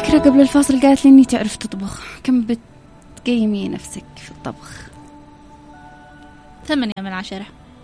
ذكرى قبل الفاصل قالت لي إني تعرف تطبخ، كم بتقيمي نفسك في الطبخ؟ 8/10.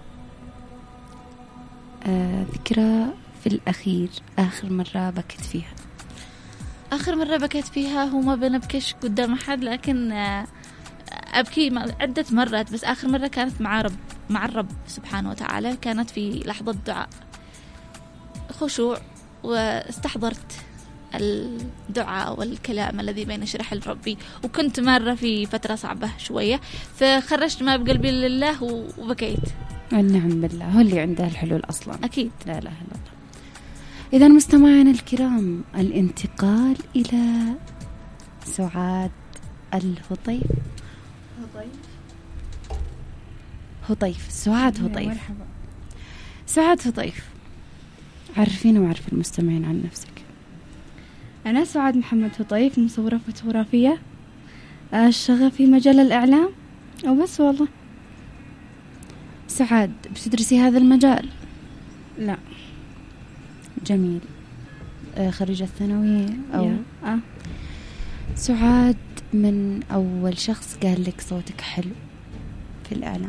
ذكرى في الأخير آخر مرة بكت فيها. آخر مرة بكيت فيها هو ما بنبكش قدام أحد، لكن أبكي عدة مرات، بس آخر مرة كانت مع الرب سبحانه وتعالى. كانت في لحظة دعاء خشوع، واستحضرت الدعاء والكلام الذي بين شرح ربي، وكنت مرة في فترة صعبة شوية، فخرجت ما بقلبي لله وبكيت. والنعم بالله، هو اللي عنده الحلول أصلا. أكيد. لا إله إلا الله. إذا مستمعينا الكرام، الانتقال إلى سعاد الهطيف. هطيف سعاد هطيف. مرحبا. سعاد هطيف، عرفينا وعرف المستمعين عن نفسك. أنا سعاد محمد هطيف، مصورة فوتوغرافية، أشتغل في مجال الإعلام وبس والله. سعاد، بتدرسي هذا المجال؟ لا. جميل. خريجة ثانوي أو سعاد، من أول شخص قال لك صوتك حلو في الإعلام؟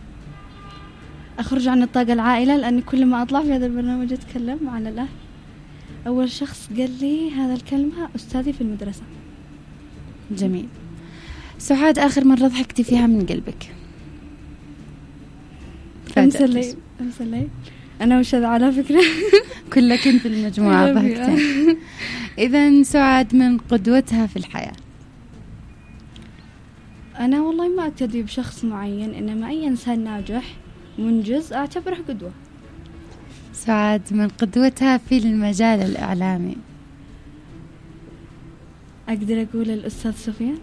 أخرج عن الطاقة العائلة، لأني كل ما أطلع في هذا البرنامج أتكلم عن الأهل. أول شخص قال لي هذا الكلمة أستاذي في المدرسة. جميل. سعاد، آخر مرة ضحكتي فيها من قلبك؟ أمس الليل أنا وشذا على فكرة. كلها كنت المجموعة ضحكتين. إذن سعاد، من قدوتها في الحياة؟ أنا والله ما أقتدي بشخص معين، إنما أي إنسان ناجح منجز أعتبره قدوة. سعاد، من قدوتها في المجال الإعلامي؟ أقدر أقول الأستاذ سفيان.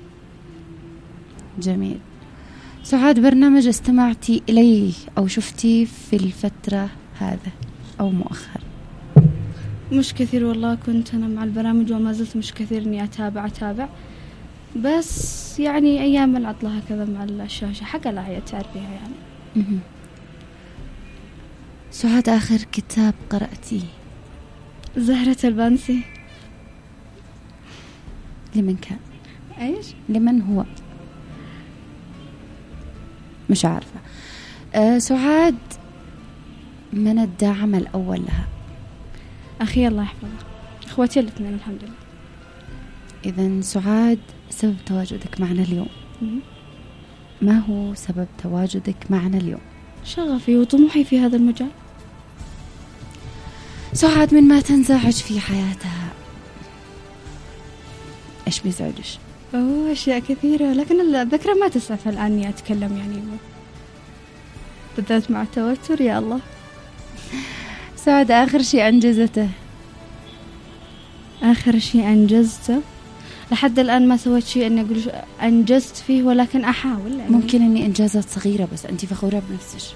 جميل. سعاد، برنامج استمعتي إليه أو شفتي في الفترة هذا أو مؤخر؟ مش كثير والله، كنت أنا مع البرامج وما زلت مش كثير إني أتابع، بس يعني أيام العطلة هكذا مع الشاشة حق الآية تعرفيها يعني. سعاد، آخر كتاب قرأتيه؟ زهرة البانسي. لمن كان؟ إيش؟ لمن هو؟ مش عارفة. سعاد، من الداعم الأول لها؟ أخي الله يحفظه، أخواتي الاثنين الحمد لله. إذن سعاد، سبب تواجدك معنا اليوم؟ ما هو سبب تواجدك معنا اليوم؟ شغفي وطموحي في هذا المجال. سعاد، من ما تنزعج في حياتها إيش بيزعجش؟ أشياء كثيرة، لكن الذكرى ما تسعف الآن إني أتكلم يعني، بالذات مع التوتر. يا الله. سعاد، آخر شيء أنجزته؟ آخر شيء أنجزته لحد الآن ما سويت شيء أني أقول أنجزت فيه، ولكن أحاول يعني. ممكن أني إنجازات صغيرة بس أنت فخورة بنفسك.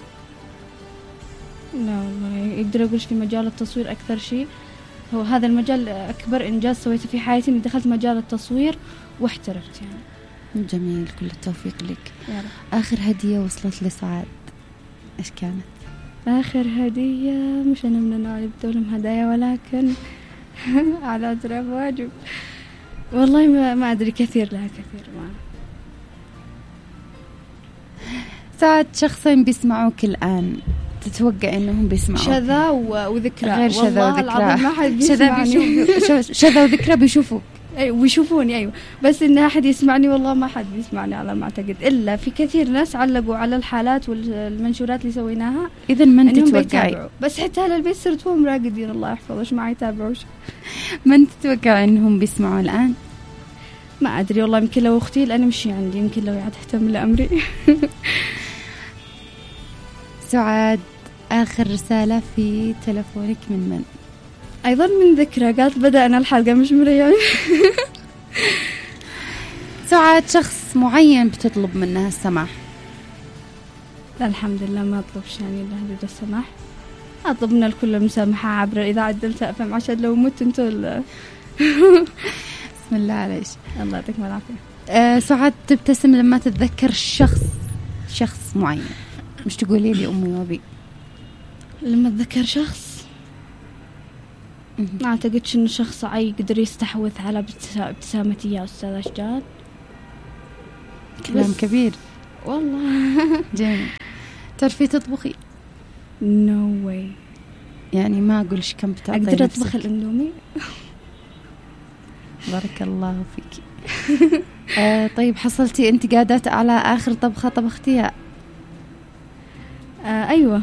لا والله، يقدر أقول في مجال التصوير أكثر شيء هو هذا المجال. أكبر إنجاز سويته في حياتي إني دخلت مجال التصوير واحترفت يعني. جميل، كل التوفيق لك. آخر هدية وصلت لسعاد إيش كانت؟ آخر هدية، مش أنا من النوع اللي بتولم هدايا، ولكن على اعتراف واجب والله ما أدري، كثير لها كثير. ما سعاد، شخصين بيسمعوك الآن تتوقع إنهم بيسمعوك؟ شذا وذكرى. غير شذا وذكرى. ما حد بيسمعني. شذا وذكرى بيشوفوك. أيوة ويشوفوني. أيوة، بس إن أحد يسمعني والله ما حد بيسمعني على ما أعتقد، إلا في كثير ناس علقوا على الحالات والمنشورات اللي سويناها. إذن من تتوقعي؟ بس حتى على البيت صرت هم راقدين الله يحفظش ما يتابعوش. من تتوقع إنهم بيسمعوا الآن؟ ما أدري والله، يمكن لو أختي لأني مشي عندي، يمكن لو تهتم لأمري. سعاد، آخر رسالة في تلفونك من؟ أيضا من ذكرى، قالت بدأنا الحلقة مش مريان. سعاد، شخص معين بتطلب منها السماح؟ لا الحمد لله ما أطلبش يعني إلا هذا السماح. أطلب من الكل المسامحة عبر الإذاعة الدلتا أفهم، عشان لو مت انتو بسم الله عليك. الله يعطيكم العافية. سعاد، تبتسم لما تتذكر شخص معين، مش تقولي لي أمي وأبي. لما أتذكر شخص ما أعتقدش إن شخص يقدر يستحوذ على ابتسامتي يا أستاذ أشجان. كلام كبير والله. جميل. تعرفي تطبخي؟ no way. يعني ما أقولش كم بتعطي أقدر نفسك. أطبخ الأندومي. بارك الله فيك. طيب حصلتي انتقادات على آخر طبخة طبختيها؟ أيوة.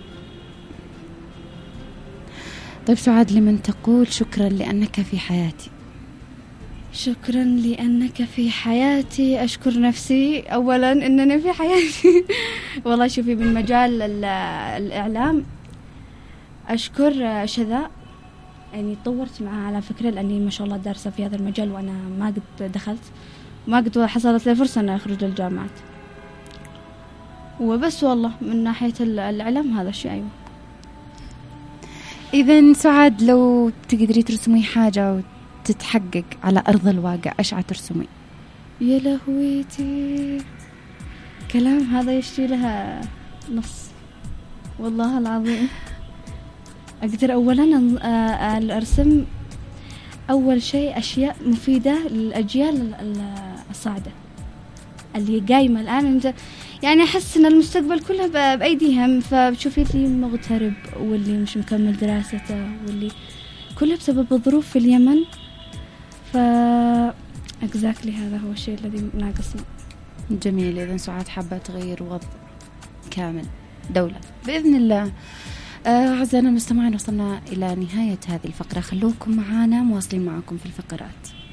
طيب سعاد، لمن تقول شكرا لأنك في حياتي؟ شكرا لأنك في حياتي. أشكر نفسي أولا أنني في حياتي. والله شوفي من مجال الإعلام أشكر شذا، يعني طورت معها على فكرة، لأني ما شاء الله دارسة في هذا المجال وأنا ما قد دخلت، ما قد حصلت لي فرصة أن أخرج للجامعات. وبس والله من ناحية الإعلام هذا الشيء. أيوة. إذن سعاد، لو تقدري ترسمي حاجة وتتحقق على أرض الواقع، إيش عترسمي؟ يا لهويتي، كلام هذا يشتري لها نص والله العظيم. أقدر أولا أرسم أول شيء أشياء مفيدة للأجيال الصاعدة اللي قايمة الآن. أنت يعني أحس أن المستقبل كله بأيديهم، فبتشوفي اللي مغترب واللي مش مكمل دراسته واللي كله بسبب الظروف في اليمن. exactly هذا هو الشيء الذي ناقصنا. جميل. إذن سعاد حابة تغير وضع كامل دولة بإذن الله. أعزائنا المستمعين، وصلنا إلى نهاية هذه الفقرة. خلوكم معنا، مواصلين معكم في الفقرات.